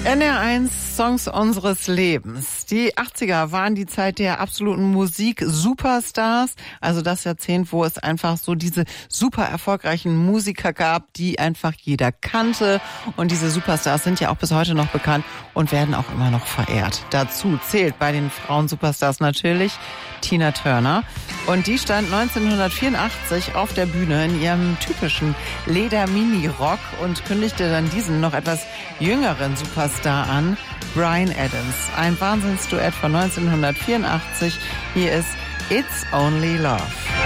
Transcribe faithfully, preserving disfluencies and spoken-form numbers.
N R eins Songs unseres Lebens. Die achtziger waren die Zeit der absoluten Musik-Superstars. Also das Jahrzehnt, wo es einfach so diese super erfolgreichen Musiker gab, die einfach jeder kannte. Und diese Superstars sind ja auch bis heute noch bekannt und werden auch immer noch verehrt. Dazu zählt bei den Frauen-Superstars natürlich Tina Turner. Und die stand neunzehnhundertvierundachtzig auf der Bühne in ihrem typischen Leder-Mini-Rock und kündigte dann diesen noch etwas jüngeren Superstar an, Bryan Adams. Ein Wahnsinnsduett von neunzehnhundertvierundachtzig. Hier ist It's Only Love.